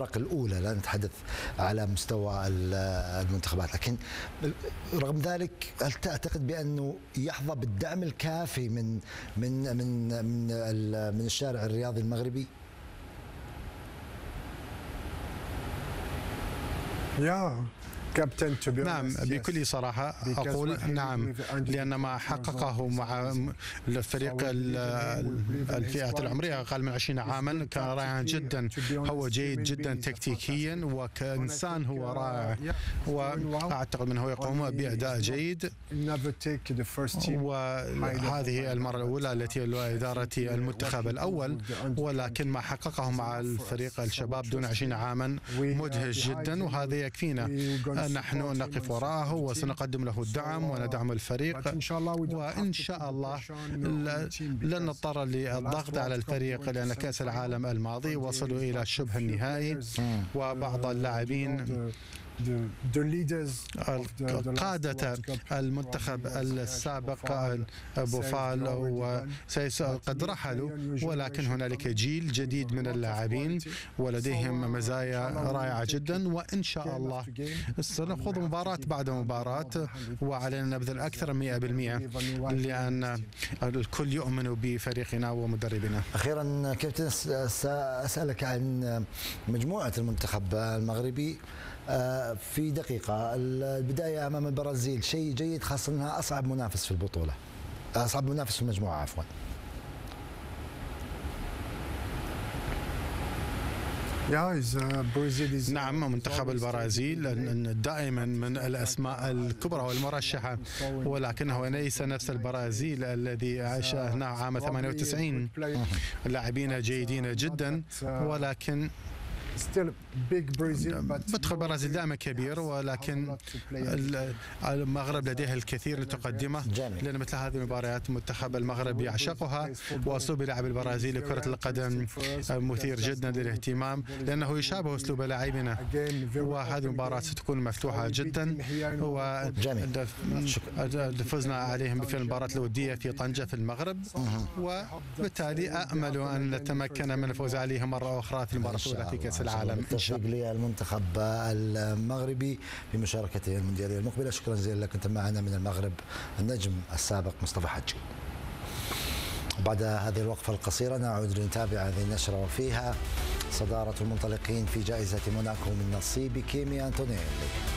الفرق الأولى، لا نتحدث على مستوى المنتخبات. لكن رغم ذلك هل تعتقد بأنه يحظى بالدعم الكافي من الشارع الرياضي المغربي؟ نعم، بكل صراحة أقول نعم، لأن ما حققه مع الفريق الفئات العمرية أقل من 20 عاما كان رائعا جدا. هو جيد جدا تكتيكيا، وكإنسان هو رائع، وأعتقد أنه يقوم بأداء جيد. وهذه المرة الأولى التي له إدارة المنتخب الأول، ولكن ما حققه مع الفريق الشباب دون 20 عاما مدهش جدا، وهذا يكفينا. نحن نقف وراءه وسنقدم له الدعم وندعم الفريق، وإن شاء الله لن نضطر للضغط على الفريق، لأن كأس العالم الماضي وصلوا إلى شبه النهائي، وبعض اللاعبين قادة المنتخب السابق بوفال وسيس قد رحلوا، ولكن هنالك جيل جديد من اللاعبين ولديهم مزايا رائعة جدا، وإن شاء الله سنخوض مباراة بعد مباراة، وعلينا نبذل أكثر من 100%، لأن الكل يؤمن بفريقنا ومدربنا. أخيرا كابتن، سأسألك عن مجموعة المنتخب المغربي في دقيقة. البداية أمام البرازيل شيء جيد، خاصة أنها أصعب منافس في البطولة، أصعب منافس في المجموعة عفوا. نعم، منتخب البرازيل دائما من الأسماء الكبرى والمرشحة، ولكنه ليس نفس البرازيل الذي شاهدناه عام 98. لاعبين جيدين جدا، ولكن منتخب البرازيل دائما كبير، ولكن المغرب لديه الكثير لتقدمه، لأن مثل هذه المباريات منتخب المغرب يعشقها، وأسلوب لعب البرازيل لكرة القدم مثير جدا للاهتمام، لأنه يشابه أسلوب لاعبنا، وهذه المباراة ستكون مفتوحة جدا، وفزنا عليهم في المباراة الودية في طنجة في المغرب، وبالتالي أأمل أن نتمكن من الفوز عليهم مرة أخرى في المباراة الأولى في كأس العالم. بالتوفيق للمنتخب المغربي في مشاركته المونديالية المقبلة. شكرا جزيلا لك، كنت معنا من المغرب النجم السابق مصطفى حجي. بعد هذه الوقفة القصيرة نعود لنتابع هذه النشرة وفيها صدارة المنطلقين في جائزة موناكو من نصيب كيمي أنتونيلي.